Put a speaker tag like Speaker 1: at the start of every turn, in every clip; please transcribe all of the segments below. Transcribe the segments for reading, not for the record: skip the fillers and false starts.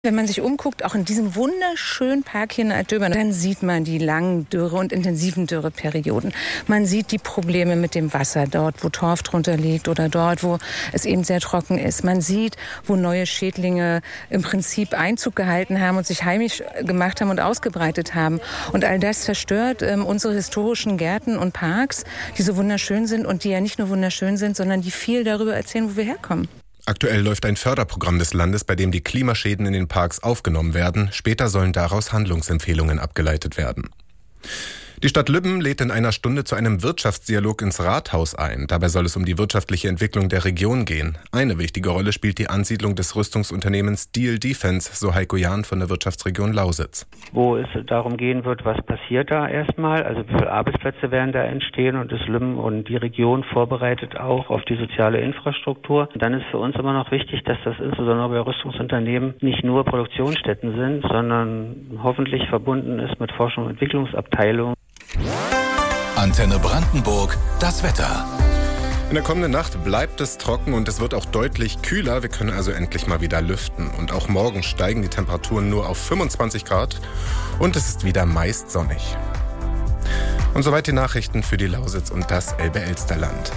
Speaker 1: Wenn man sich umguckt, auch in diesem wunderschönen Park hier in Altdöbern, dann sieht man die langen Dürre- und intensiven Dürreperioden. Man sieht die Probleme mit dem Wasser dort, wo Torf drunter liegt oder dort, wo es eben sehr trocken ist. Man sieht, wo neue Schädlinge im Prinzip Einzug gehalten haben und sich heimisch gemacht haben und ausgebreitet haben. Und all das zerstört unsere historischen Gärten und Parks, die so wunderschön sind und die ja nicht nur wunderschön sind, sondern die viel darüber erzählen, wo wir herkommen.
Speaker 2: Aktuell läuft ein Förderprogramm des Landes, bei dem die Klimaschäden in den Parks aufgenommen werden. Später sollen daraus Handlungsempfehlungen abgeleitet werden. Die Stadt Lübben lädt in einer Stunde zu einem Wirtschaftsdialog ins Rathaus ein. Dabei soll es um die wirtschaftliche Entwicklung der Region gehen. Eine wichtige Rolle spielt die Ansiedlung des Rüstungsunternehmens Diehl Defence, so Heiko Jahn von der Wirtschaftsregion Lausitz.
Speaker 3: Wo es darum gehen wird, was passiert da erstmal, also wie viele Arbeitsplätze werden da entstehen und ist Lübben und die Region vorbereitet auch auf die soziale Infrastruktur. Und dann ist für uns immer noch wichtig, dass das insbesondere bei Rüstungsunternehmen nicht nur Produktionsstätten sind, sondern hoffentlich verbunden ist mit Forschung und Entwicklungsabteilungen.
Speaker 4: Antenne Brandenburg, das Wetter.
Speaker 2: In der kommenden Nacht bleibt es trocken und es wird auch deutlich kühler. Wir können also endlich mal wieder lüften. Und auch morgen steigen die Temperaturen nur auf 25 Grad und es ist wieder meist sonnig. Und soweit die Nachrichten für die Lausitz und das Elbe-Elsterland.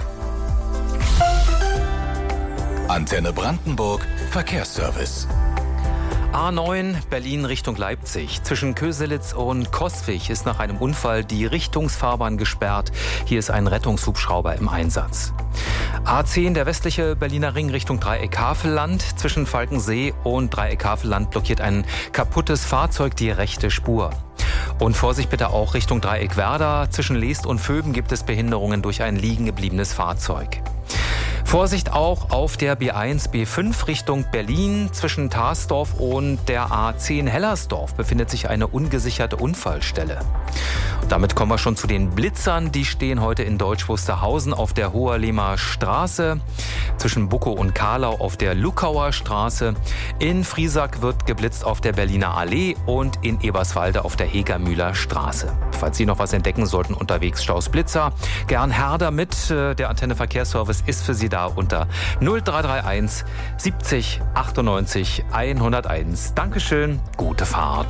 Speaker 4: Antenne Brandenburg, Verkehrsservice.
Speaker 5: A9 Berlin Richtung Leipzig. Zwischen Köselitz und Coswig ist nach einem Unfall die Richtungsfahrbahn gesperrt. Hier ist ein Rettungshubschrauber im Einsatz. A10 der westliche Berliner Ring Richtung Dreieck-Havelland. Zwischen Falkensee und Dreieck-Havelland blockiert ein kaputtes Fahrzeug die rechte Spur. Und Vorsicht bitte auch Richtung Dreieck-Werder. Zwischen Leest und Vöben gibt es Behinderungen durch ein liegen gebliebenes Fahrzeug. Vorsicht auch auf der B1, B5 Richtung Berlin. Zwischen Tarsdorf und der A10 Hellersdorf befindet sich eine ungesicherte Unfallstelle. Und damit kommen wir schon zu den Blitzern. Die stehen heute in Deutsch Wusterhausen auf der Hoherlehmer Straße, zwischen Buckow und Kahlau auf der Luckauer Straße. In Friesack wird geblitzt auf der Berliner Allee und in Eberswalde auf der Hegermühler Straße. Falls Sie noch was entdecken sollten unterwegs, Staus Blitzer, gern Herder mit. Der Antenne Verkehrsservice ist für Sie da unter 0331 70 98 101. Dankeschön, gute Fahrt.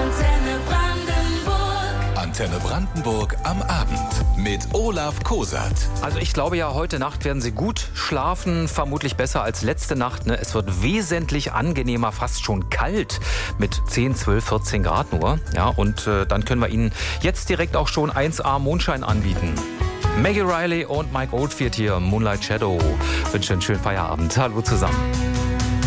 Speaker 4: Antenne Brandenburg am Abend mit Olaf Kosat.
Speaker 5: Also ich glaube ja, heute Nacht werden Sie gut schlafen, vermutlich besser als letzte Nacht. Ne? Es wird wesentlich angenehmer, fast schon kalt mit 10, 12, 14 Grad nur. Ja, und dann können wir Ihnen jetzt direkt auch schon 1A Mondschein anbieten. Maggie Riley und Mike Oldfield hier, Moonlight Shadow. Wünsche einen schönen Feierabend. Hallo zusammen.